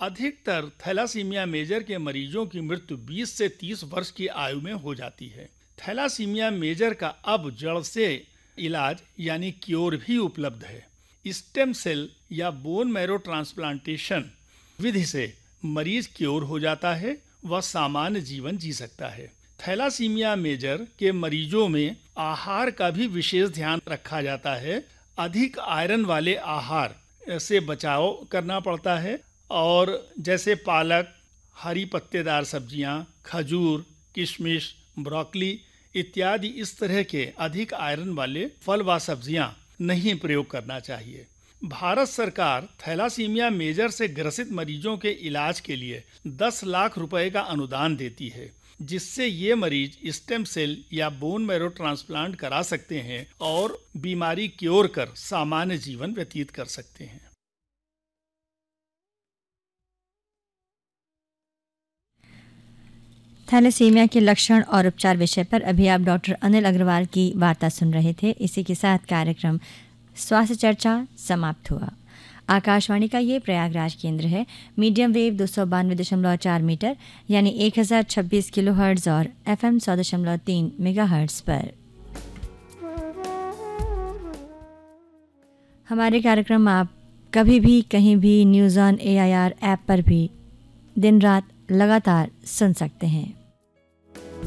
अधिकतर thalassaemia major के मरीजों की मृत्यु 20 से 30 वर्ष की आयु में हो जाती है। थैलासीमिया मेजर का अब जड़ से इलाज यानी क्योर भी उपलब्ध है। स्टेम सेल या बोन मैरो ट्रांसप्लांटेशन विधि से मरीज क्योर हो जाता है, वह सामान्य जीवन जी सकता है। थैलासीमिया मेजर के मरीजों में आहार का भी विशेष ध्यान रखा जाता है। अधिक आयरन वाले आहार से बचाव करना पड़ता है और जैसे पालक, हरी पत्तेदार सब्जियां, खजूर, किशमिश, ब्रोकली इत्यादि इस तरह के अधिक आयरन वाले फल व सब्जियां नहीं प्रयोग करना चाहिए। भारत सरकार थैलासीमिया मेजर से ग्रसित मरीजों के इलाज के लिए 10 लाख रुपए का अनुदान देती है, जिससे ये मरीज स्टेम सेल या बोन मैरो ट्रांसप्लांट करा सकते हैं और बीमारी क्योर कर सामान्य जीवन व्यतीत कर सकते हैं। थैलेसीमिया के लक्षण और उपचार विषय पर अभी आप डॉक्टर अनिल अग्रवाल की वार्ता सुन रहे थे। इसी के साथ कार्यक्रम स्वास्थ्य चर्चा समाप्त हुआ। आकाशवाणी का ये प्रयागराज केंद्र है। मीडियम वेव 292.4 मीटर यानी 1026 किलोहर्ट्ज़ और FM 100.3 मेगाहर्ट्ज़ पर हमारे कार्यक्रम आप कभी भी कहीं भी न्यूज़ ऑन AIR ऐप पर भी दिन रात लगातार सुन सकते हैं।